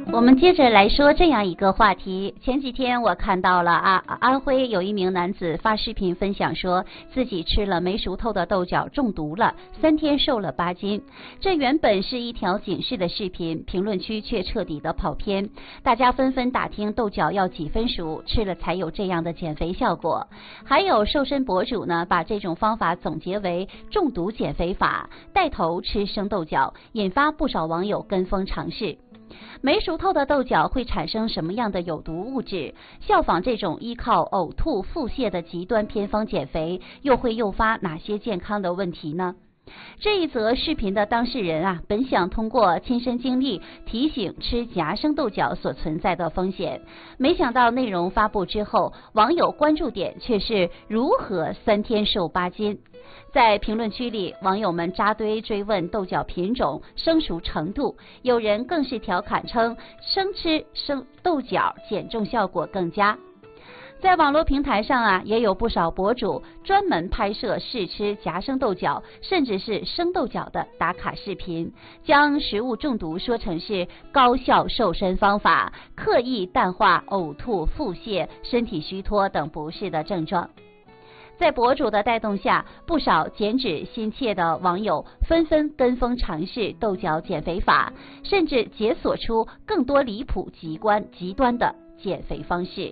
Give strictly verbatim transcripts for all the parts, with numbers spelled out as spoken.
我们接着来说这样一个话题。前几天我看到了啊，安徽有一名男子发视频分享说自己吃了没熟透的豆角中毒了，三天瘦了八斤。这原本是一条警示的视频，评论区却彻底的跑偏，大家纷纷打听豆角要几分熟，吃了才有这样的减肥效果。还有瘦身博主呢，把这种方法总结为中毒减肥法，带头吃生豆角，引发不少网友跟风尝试。没熟透的豆角会产生什么样的有毒物质？效仿这种依靠呕吐、腹泻的极端偏方减肥，又会诱发哪些健康的问题呢？这一则视频的当事人啊，本想通过亲身经历提醒吃夹生豆角所存在的风险，没想到内容发布之后，网友关注点却是如何三天瘦八斤。在评论区里，网友们扎堆追问豆角品种、生熟程度，有人更是调侃称生吃生豆角减重效果更佳。在网络平台上啊，也有不少博主专门拍摄试吃夹生豆角，甚至是生豆角的打卡视频，将食物中毒说成是高效瘦身方法，刻意淡化呕吐、腹泻、身体虚脱等不适的症状。在博主的带动下，不少减脂心切的网友纷纷跟风尝试豆角减肥法，甚至解锁出更多离谱极端极端的减肥方式。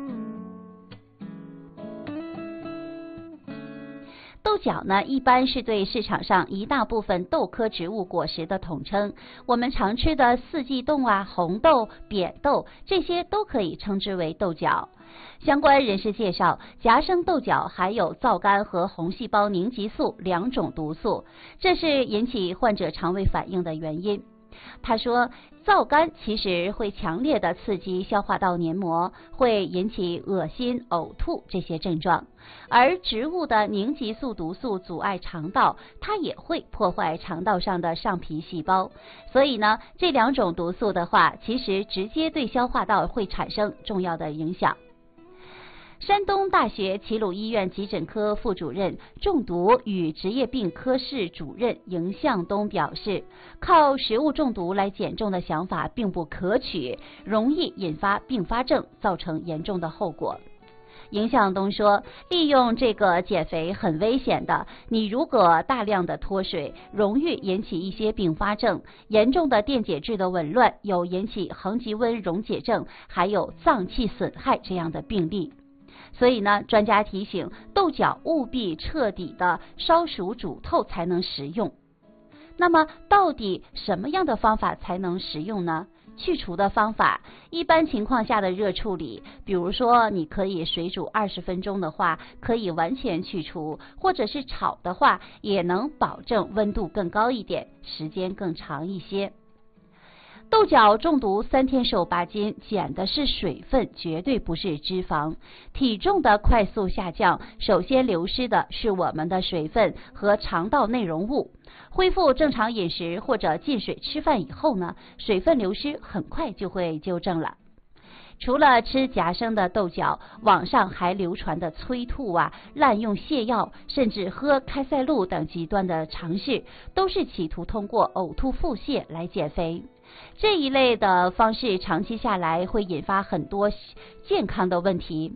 豆角呢，一般是对市场上一大部分豆科植物果实的统称。我们常吃的四季豆啊、红豆、扁豆，这些都可以称之为豆角。相关人士介绍，夹生豆角含有皂苷和红细胞凝集素两种毒素，这是引起患者肠胃反应的原因。他说，皂苷其实会强烈的刺激消化道黏膜，会引起恶心、呕吐这些症状，而植物的凝集素毒素阻碍肠道，它也会破坏肠道上的上皮细胞。所以呢，这两种毒素的话，其实直接对消化道会产生重要的影响。山东大学齐鲁医院急诊科副主任、中毒与职业病科室主任迎向东表示，靠食物中毒来减重的想法并不可取，容易引发并发症，造成严重的后果。迎向东说，利用这个减肥很危险的，你如果大量的脱水，容易引起一些并发症，严重的电解质的紊乱，有引起横极温溶解症，还有脏器损害这样的病例。所以呢，专家提醒，豆角务必彻底的烧熟煮透才能食用。那么到底什么样的方法才能食用呢？去除的方法，一般情况下的热处理，比如说你可以水煮二十分钟的话，可以完全去除，或者是炒的话，也能保证温度更高一点，时间更长一些。豆角中毒三天瘦八斤，减的是水分，绝对不是脂肪。体重的快速下降，首先流失的是我们的水分和肠道内容物。恢复正常饮食或者进水吃饭以后呢，水分流失很快就会纠正了。除了吃夹生的豆角，网上还流传的催吐啊、滥用泻药，甚至喝开塞露等极端的尝试，都是企图通过呕吐腹泻来减肥。这一类的方式长期下来会引发很多健康的问题，